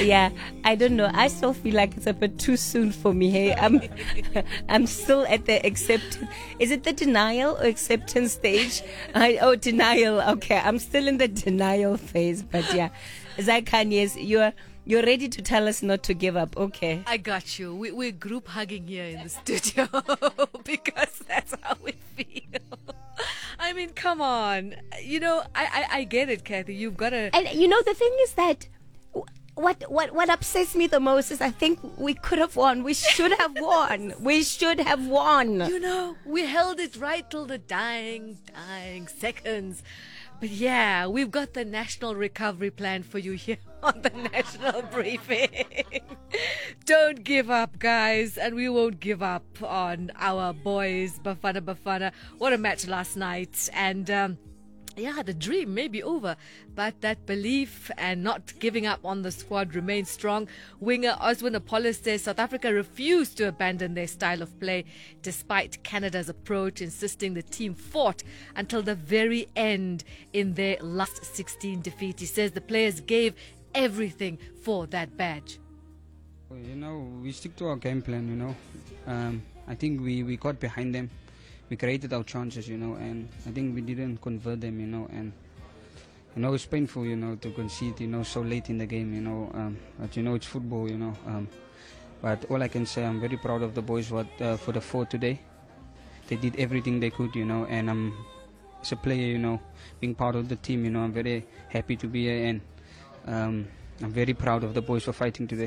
yeah, I don't know. I still feel like it's a bit too soon for me. Hey, I'm still at the acceptance. Is it the denial or acceptance stage? Denial. Okay, I'm still in the denial phase. But yeah, Zaikan, yes, you're ready to tell us not to give up. Okay. I got you. We're group hugging here in the studio because that's how we feel. I mean, come on. I get it, Kathy. You've got to. And the thing is that what upsets me the most is I think we could have won. We should have won. We should have won. We held it right till the dying seconds. But yeah, we've got the national recovery plan for you here on the national briefing. Don't give up, guys, and we won't give up on our boys. Bafana. What a match last night. And yeah, the dream may be over, but that belief and not giving up on the squad remains strong. Winger Oswin Apollo says South Africa refused to abandon their style of play despite Canada's approach, insisting the team fought until the very end in their last 16 defeat. He says the players gave everything for that badge. We stick to our game plan, I think we got behind them. We created our chances, and I think we didn't convert them, and it's painful, to concede, so late in the game, but it's football, but all I can say, I'm very proud of the boys for the fought today. They did everything they could, and as a player, being part of the team, I'm very happy to be here, and I'm very proud of the boys for fighting today.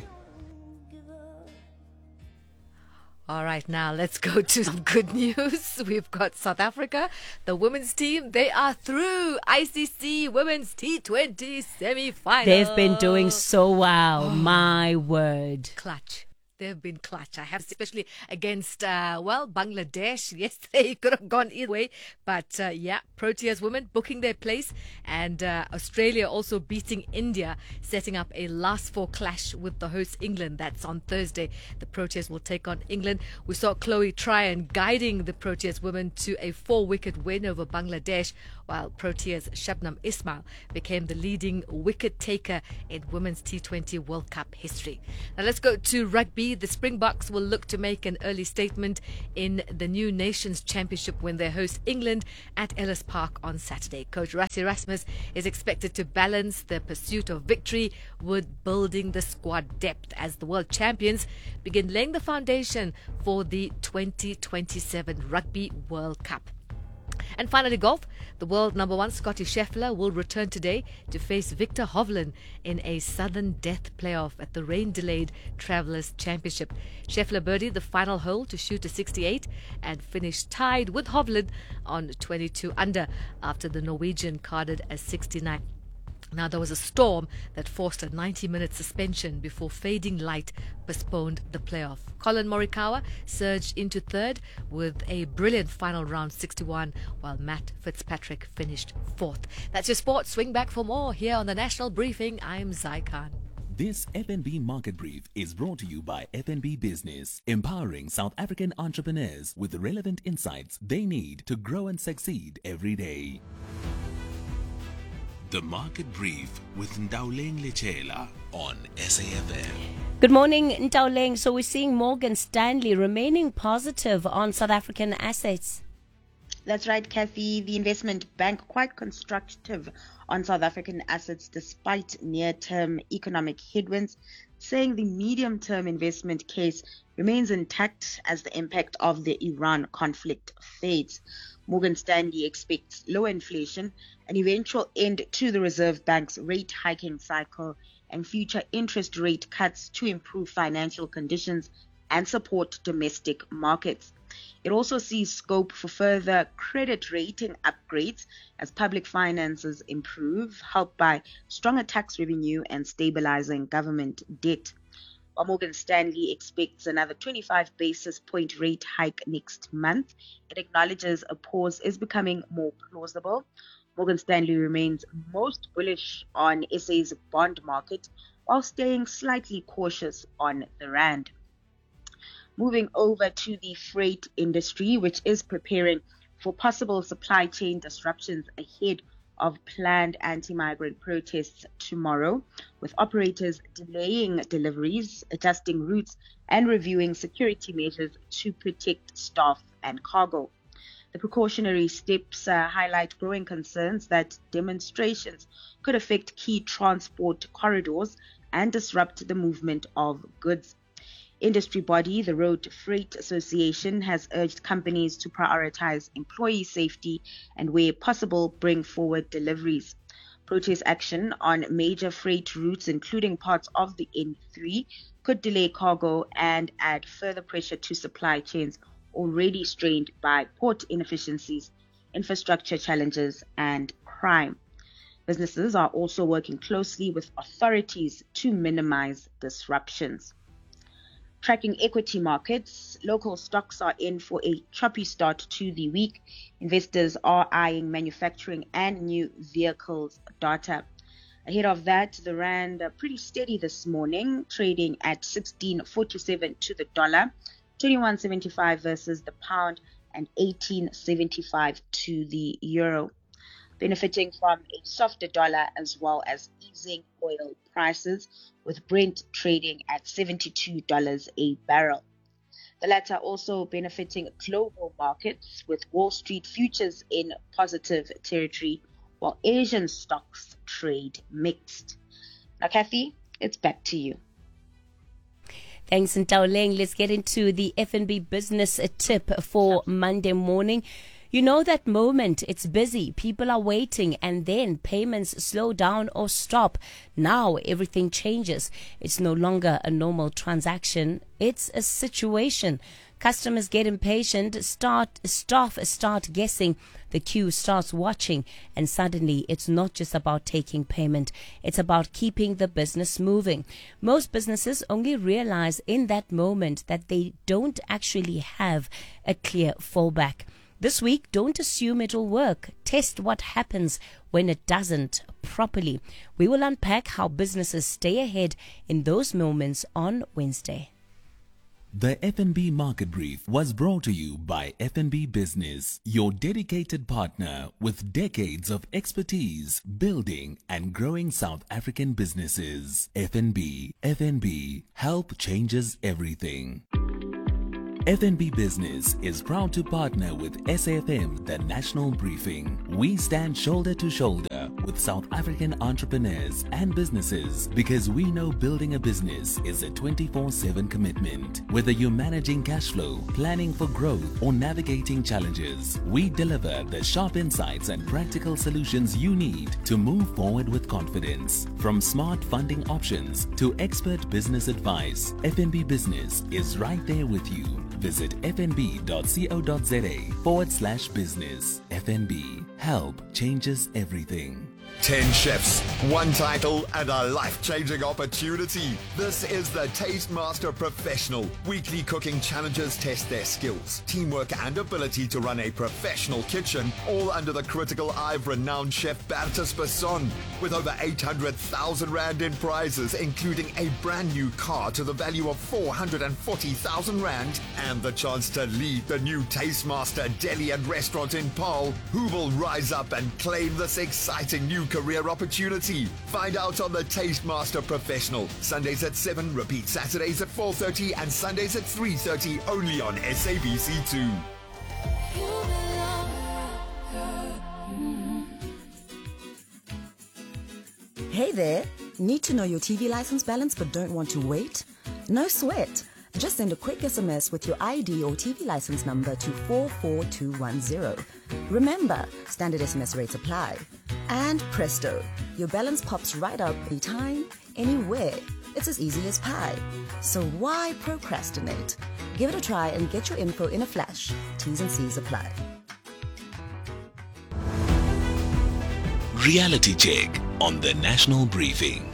All right, now let's go to some good news. We've got South Africa, the women's team. They are through ICC Women's T20 semi-final. They've been doing so well. My word. Clutch. They've been clutch. I have, especially against, Bangladesh. Yes, they could have gone either way. But, Proteas women booking their place. And Australia also beating India, setting up a last four clash with the host England. That's on Thursday. The Proteas will take on England. We saw Chloe Tryon guiding the Proteas women to a 4-wicket win over Bangladesh, while Proteas Shabnam Ismail became the leading wicket taker in Women's T20 World Cup history. Now let's go to rugby. The Springboks will look to make an early statement in the new Nations Championship when they host England at Ellis Park on Saturday. Coach Rassie Erasmus is expected to balance the pursuit of victory with building the squad depth as the world champions begin laying the foundation for the 2027 Rugby World Cup. And finally, golf. The world number one Scottie Scheffler will return today to face Victor Hovland in a sudden death playoff at the rain-delayed Travelers Championship. Scheffler birdied the final hole to shoot a 68 and finished tied with Hovland on 22 under after the Norwegian carded a 69. Now, there was a storm that forced a 90-minute suspension before fading light postponed the playoff. Colin Morikawa surged into third with a brilliant final round 61, while Matt Fitzpatrick finished fourth. That's your sport. Swing back for more here on the National Briefing. I'm Zaikan. This FNB Market Brief is brought to you by FNB Business, empowering South African entrepreneurs with the relevant insights they need to grow and succeed every day. The Market Brief with Ndauleng Lechela on SAFM. Good morning, Ndauleng. So we're seeing Morgan Stanley remaining positive on South African assets. That's right, Kathy. The investment bank quite constructive on South African assets despite near-term economic headwinds, saying the medium-term investment case remains intact as the impact of the Iran conflict fades. Morgan Stanley expects low inflation, an eventual end to the Reserve Bank's rate hiking cycle, and future interest rate cuts to improve financial conditions and support domestic markets. It also sees scope for further credit rating upgrades as public finances improve, helped by stronger tax revenue and stabilizing government debt. While Morgan Stanley expects another 25 basis point rate hike next month, it acknowledges a pause is becoming more plausible. Morgan Stanley remains most bullish on SA's bond market while staying slightly cautious on the rand. Moving over to the freight industry, which is preparing for possible supply chain disruptions ahead of planned anti-migrant protests tomorrow. with operators delaying deliveries, adjusting routes, and reviewing security measures to protect staff and cargo. The precautionary steps highlight growing concerns that demonstrations could affect key transport corridors and disrupt the movement of goods. Industry body, the Road Freight Association, has urged companies to prioritize employee safety and, where possible, bring forward deliveries. Protest action on major freight routes, including parts of the N3, could delay cargo and add further pressure to supply chains already strained by port inefficiencies, infrastructure challenges, and crime. Businesses are also working closely with authorities to minimize disruptions. Tracking equity markets, local stocks are in for a choppy start to the week. Investors are eyeing manufacturing and new vehicles data. Ahead of that, the rand pretty steady this morning, trading at 16.47 to the dollar, 21.75 versus the pound, and 18.75 to the euro. Benefiting from a softer dollar as well as easing oil prices, with Brent trading at $72 a barrel. The latter also benefiting global markets, with Wall Street futures in positive territory, while Asian stocks trade mixed. Now, Kathy, it's back to you. Thanks, Ntaoleng. Let's get into the FNB business tip for Monday morning. You know that moment, it's busy, people are waiting, and then payments slow down or stop. Now everything changes. It's no longer a normal transaction, it's a situation. Customers get impatient, staff start guessing, the queue starts watching, and suddenly it's not just about taking payment, it's about keeping the business moving. Most businesses only realize in that moment that they don't actually have a clear fallback. This week, don't assume it'll work. Test what happens when it doesn't properly. We will unpack how businesses stay ahead in those moments on Wednesday. The FNB Market Brief was brought to you by FNB Business, your dedicated partner with decades of expertise building and growing South African businesses. FNB, help changes everything. FNB Business is proud to partner with SAFM, the National Briefing. We stand shoulder to shoulder with South African entrepreneurs and businesses because we know building a business is a 24/7 commitment. Whether you're managing cash flow, planning for growth, or navigating challenges, we deliver the sharp insights and practical solutions you need to move forward with confidence. From smart funding options to expert business advice, FNB Business is right there with you. Visit fnb.co.za/business. FNB, help changes everything. 10 chefs, 1 title, and a life-changing opportunity. This is the Taste Master Professional. Weekly cooking challenges test their skills, teamwork, and ability to run a professional kitchen, all under the critical eye of renowned chef Bertus Besson. With over 800,000 Rand in prizes, including a brand new car to the value of 440,000 Rand, and the chance to lead the new Taste Master Deli and Restaurant in Paarl, who will rise up and claim this exciting new career opportunity. Find out on the Taste Master Professional. Sundays at 7, repeat Saturdays at 4:30 and Sundays at 3:30 only on SABC2. Hey there, need to know your TV license balance but don't want to wait? No sweat. Just send a quick SMS with your ID or TV license number to 44210. Remember, standard SMS rates apply. And presto, your balance pops right up anytime, anywhere. It's as easy as pie. So why procrastinate? Give it a try and get your info in a flash. T's and C's apply. Reality check on the National Briefing.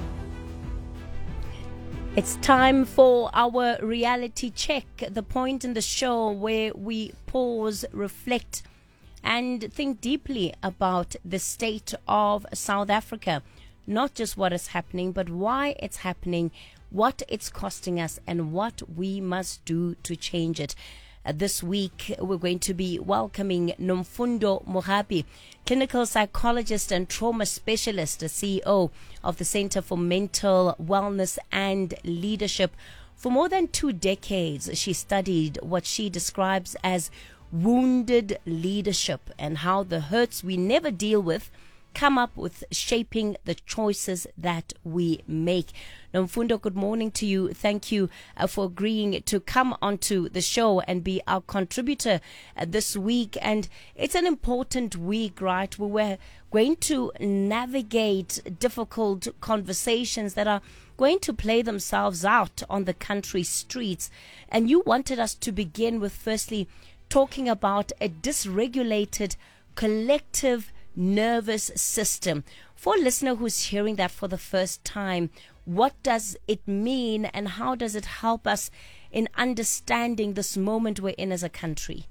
It's time for our reality check, the point in the show where we pause, reflect, and think deeply about the state of South Africa. Not just what is happening, but why it's happening, what it's costing us, and what we must do to change it. This week, we're going to be welcoming Nomfundo Mohapi, clinical psychologist and trauma specialist, the CEO of the Center for Mental Wellness and Leadership. For more than 2 decades, she studied what she describes as wounded leadership and how the hurts we never deal with come up with shaping the choices that we make. Nomfundo, good morning to you. Thank you for agreeing to come onto the show and be our contributor this week. And it's an important week, right? We're going to navigate difficult conversations that are going to play themselves out on the country streets. And you wanted us to begin with firstly talking about a dysregulated collective nervous system. For a listener who's hearing that for the first time, what does it mean and how does it help us in understanding this moment we're in as a country?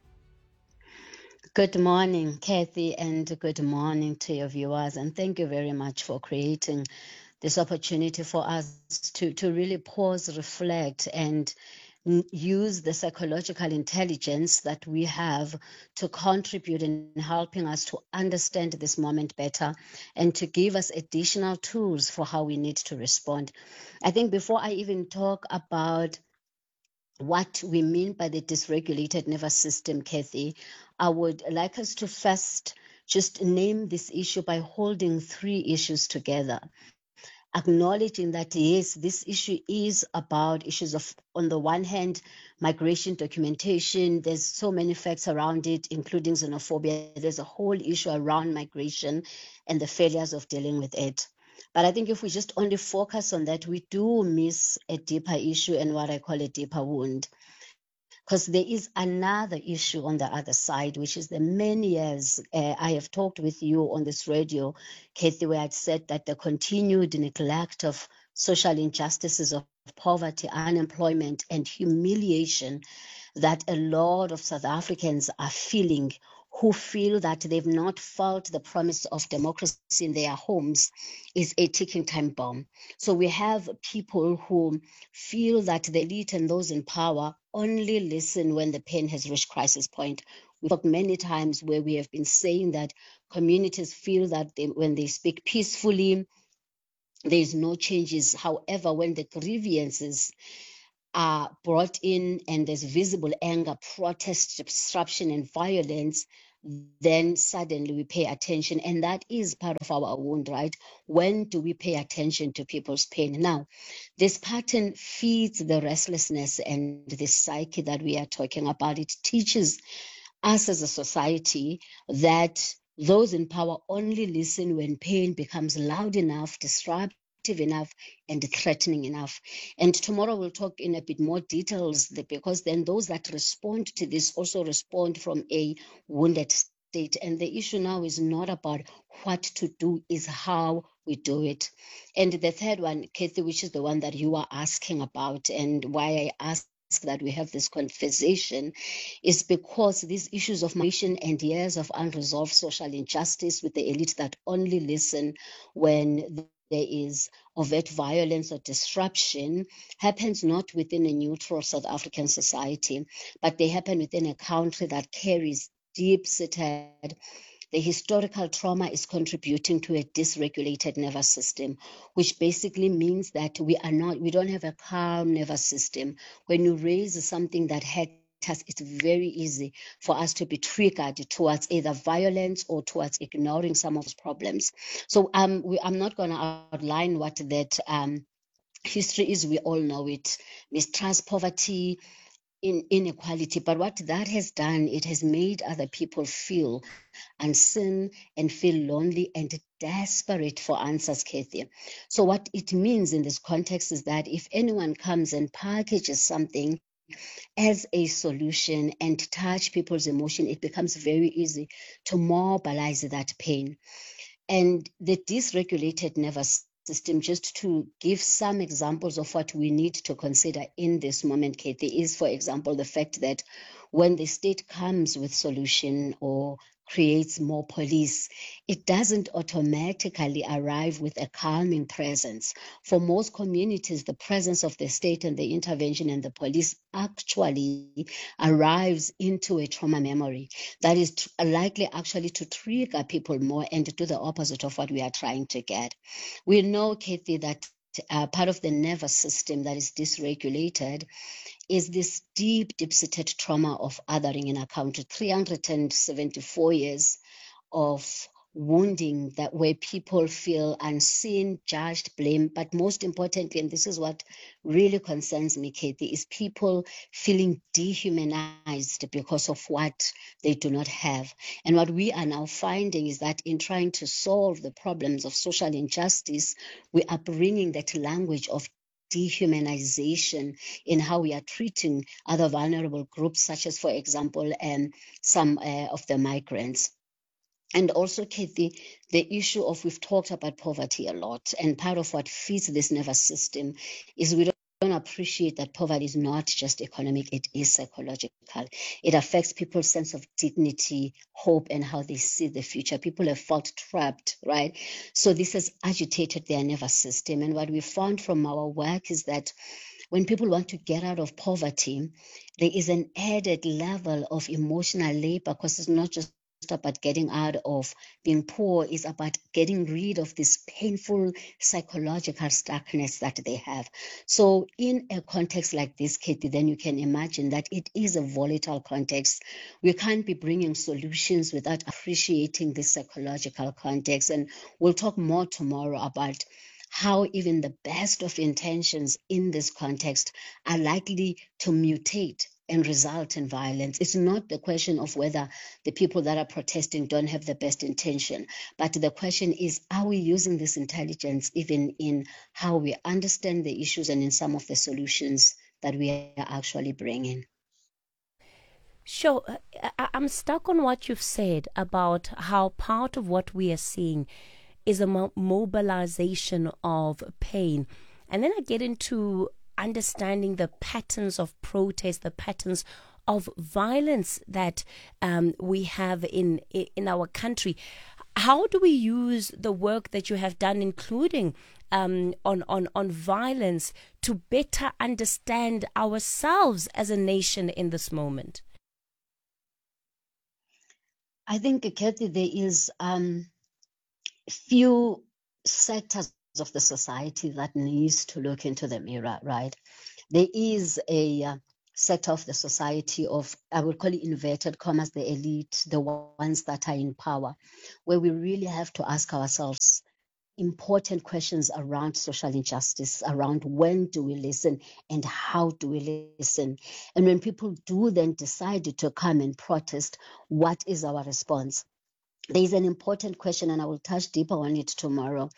Good morning, Kathy, and good morning to your viewers. And thank you very much for creating this opportunity for us to really pause, reflect, and use the psychological intelligence that we have to contribute in helping us to understand this moment better and to give us additional tools for how we need to respond. I think before I even talk about what we mean by the dysregulated nervous system, Kathy, I would like us to first just name this issue by holding 3 issues together. Acknowledging that, yes, this issue is about issues of, on the one hand, migration documentation. There's so many facts around it, including xenophobia. There's a whole issue around migration and the failures of dealing with it. But I think if we just only focus on that, we do miss a deeper issue and what I call a deeper wound. Because there is another issue on the other side, which is the many years I have talked with you on this radio, Kathy, where I'd said that the continued neglect of social injustices of poverty, unemployment, and humiliation that a lot of South Africans are feeling, who feel that they've not felt the promise of democracy in their homes, is a ticking time bomb. So we have people who feel that the elite and those in power only listen when the pain has reached crisis point. We've talked many times where we have been saying that communities feel that when they speak peacefully, there is no changes. However, when the grievances are brought in and there's visible anger, protest, disruption, and violence, then suddenly we pay attention. And that is part of our wound, right? When do we pay attention to people's pain? Now, this pattern feeds the restlessness and the psyche that we are talking about. It teaches us as a society that those in power only listen when pain becomes loud enough, disruptive enough, and threatening enough. And tomorrow we'll talk in a bit more details, because then those that respond to this also respond from a wounded state. And the issue now is not about what to do, is how we do it. And the third one, Kathy, which is the one that you are asking about, and why I asked that we have this conversation, is because these issues of migration and years of unresolved social injustice with the elite that only listen when there is overt violence or disruption happens not within a neutral South African society, but they happen within a country that carries deep-seated. The historical trauma is contributing to a dysregulated nervous system, which basically means that we don't have a calm nervous system. When you raise something that hurts us, it's very easy for us to be triggered towards either violence or towards ignoring some of those problems. So I'm not going to outline what that history is. We all know it: mistrust, poverty, inequality. But what that has done, it has made other people feel unseen and feel lonely and desperate for answers, Kathy. So what it means in this context is that if anyone comes and packages something as a solution and touch people's emotion, it becomes very easy to mobilize that pain. And the dysregulated nervous system, just to give some examples of what we need to consider in this moment, Kathy, is, for example, the fact that when the state comes with solution or creates more police. It doesn't automatically arrive with a calming presence. For most communities, the presence of the state and the intervention and the police actually arrives into a trauma memory that is likely actually to trigger people more and to do the opposite of what we are trying to get. We know, Kathy, that part of the nervous system that is dysregulated is this deep-seated trauma of othering in our country. 374 years of wounding that where people feel unseen, judged, blamed, but most importantly, and this is what really concerns me, Kathy, is people feeling dehumanized because of what they do not have. And what we are now finding is that in trying to solve the problems of social injustice, we are bringing that language of dehumanization in how we are treating other vulnerable groups, such as, for example, some of the migrants. And also, Kathy, the issue of, we've talked about poverty a lot, and part of what feeds this nervous system is we don't appreciate that poverty is not just economic, it is psychological. It affects people's sense of dignity, hope, and how they see the future. People have felt trapped, right? So this has agitated their nervous system. And what we found from our work is that when people want to get out of poverty, there is an added level of emotional labor, because it's not just about getting out of being poor, is about getting rid of this painful psychological stuckness that they have. So in a context like this, Katie, then you can imagine that it is a volatile context. We can't be bringing solutions without appreciating this psychological context. And we'll talk more tomorrow about how even the best of intentions in this context are likely to mutate and result in violence. It's not the question of whether the people that are protesting don't have the best intention, but the question is, are we using this intelligence even in how we understand the issues and in some of the solutions that we are actually bringing? Sure. I'm stuck on what you've said about how part of what we are seeing is a mobilization of pain. And then I get into understanding the patterns of protest, the patterns of violence that we have in our country. How do we use the work that you have done, including on violence, to better understand ourselves as a nation in this moment? I think, Kathy, there is few sectors of the society that needs to look into the mirror, right? There is a sector of the society of, I would call it inverted commas, the elite, the ones that are in power, where we really have to ask ourselves important questions around social injustice, around when do we listen and how do we listen. And when people do then decide to come and protest, what is our response? There is an important question, and I will touch deeper on it tomorrow,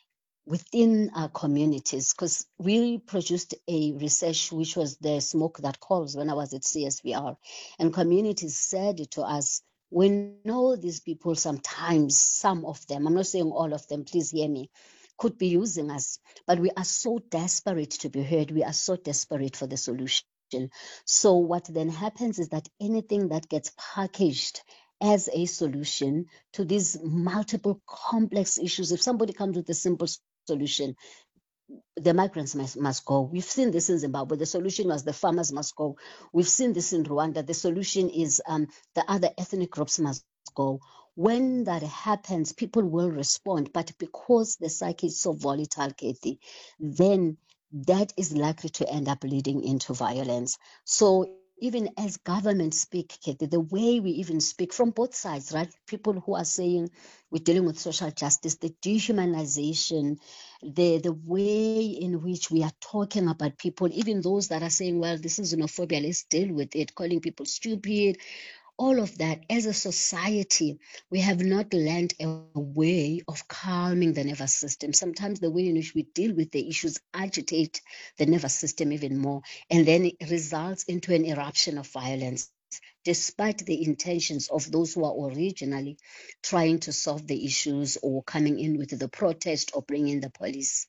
within our communities, because we produced a research which was the smoke that calls when I was at CSVR, and communities said to us, we know these people sometimes, some of them, I'm not saying all of them, please hear me, could be using us, but we are so desperate to be heard, we are so desperate for the solution. So what then happens is that anything that gets packaged as a solution to these multiple complex issues, if somebody comes with a simple solution, the migrants must go. We've seen this in Zimbabwe. The solution was the farmers must go. We've seen this in Rwanda. The solution is the other ethnic groups must go. When that happens, people will respond. But because the psyche is so volatile, Kathy, then that is likely to end up leading into violence. So even as governments speak, Kathy, the way we even speak from both sides, right? People who are saying we're dealing with social justice, the dehumanization, the way in which we are talking about people, even those that are saying, well, this is xenophobia, let's deal with it, calling people stupid, all of that. As a society, we have not learned a way of calming the nervous system. Sometimes the way in which we deal with the issues agitate the nervous system even more, and then it results into an eruption of violence, despite the intentions of those who are originally trying to solve the issues or coming in with the protest or bringing the police.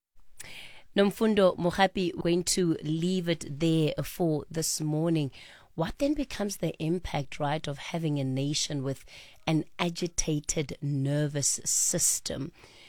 Nomfundo Mogapi, going to leave it there for this morning. what then becomes the impact, right, of having a nation with an agitated nervous system?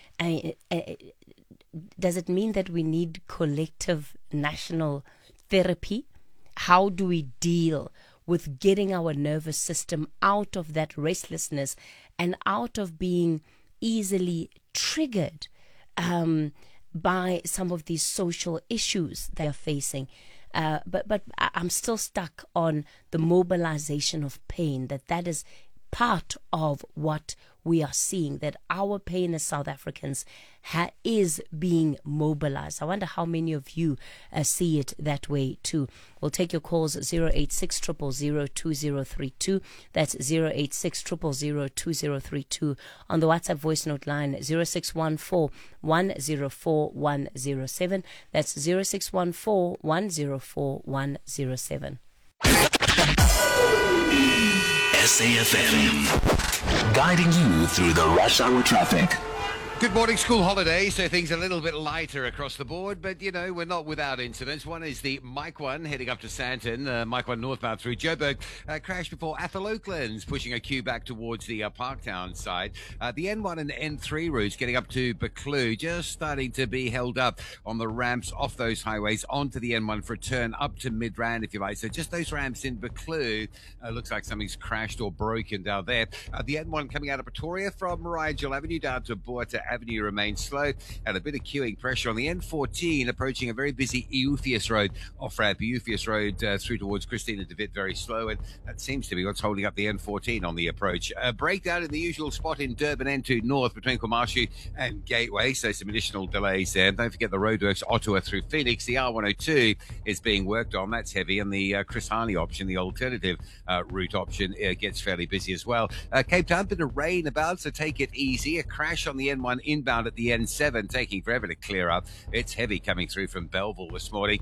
Does it mean that we need collective national therapy? How do we deal with getting our nervous system out of that restlessness and out of being easily triggered by some of these social issues they are facing? But I'm still stuck on the mobilization of pain, that is part of what we are seeing, that our pain as South Africans is being mobilized. I wonder how many of you see it that way too. We'll take your calls 086 000 2032. That's 086 000 2032. On the WhatsApp voice note line 0614 104 107. That's 0614 104 107. SAFM, guiding you through the rush hour traffic. Good morning. School holiday, so things a little bit lighter across the board, but you know, we're not without incidents. One is the Mike 1 heading up to Sandton, Mike 1 northbound through Joburg, crashed before Athol Oaklands, pushing a queue back towards the Parktown side. The N1 and N3 routes getting up to Buccleuch, just starting to be held up on the ramps off those highways onto the N1 for a turn up to Midrand, if you like. So just those ramps in Buccleuch, looks like something's crashed or broken down there. The N1 coming out of Pretoria from Rigel Avenue down to Boerta Avenue remains slow, and a bit of queuing pressure on the N14 approaching a very busy Eupheus Road off-ramp. Eupheus Road through towards Christina de Wit very slow, and that seems to be what's holding up the N14 on the approach. Breakdown in the usual spot in Durban N2 North between Kwamashu and Gateway, so some additional delays there. And don't forget the roadworks Ottawa through Phoenix. The R102 is being worked on. That's heavy, and the Chris Harney option, the alternative route option, gets fairly busy as well. Cape Town, bit of rain about, so take it easy. A crash on the N1 inbound at the N7, taking forever to clear up. It's heavy coming through from Belleville this morning.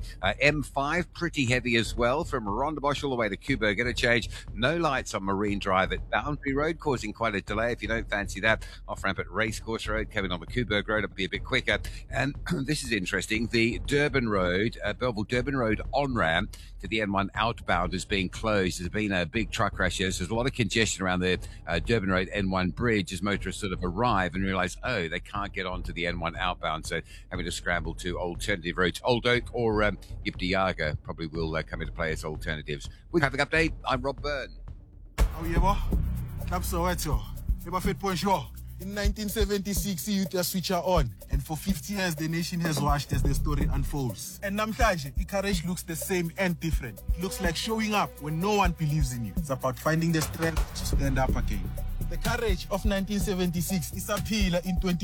M5, pretty heavy as well, from Rondebosch all the way to Kuburg. Interchange, no lights on Marine Drive at Boundary Road, causing quite a delay. If you don't fancy that, off-ramp at Racecourse Road, coming on the Kuburg Road, it'll be a bit quicker. And this is interesting, the Durban Road, Belleville Durban Road on-ramp to the N1 outbound is being closed. There's been a big truck crash here, so there's a lot of congestion around the Durban Road N1 bridge as motorists sort of arrive and realise, oh, they can't get onto the N1 outbound, so having to scramble to alternative routes. Old Oak or Iptiaga probably will come into play as alternatives. With traffic update, I'm Rob Byrne. Oh yeah, boy. Cap so what yo? Fit point show. In 1976, youth switcher on, and for 50 years the nation has watched as the story unfolds. And namhlanje, courage looks the same and different. It looks like showing up when no one believes in you. It's about finding the strength to stand up again. The courage of 1976 is a pillar in 20.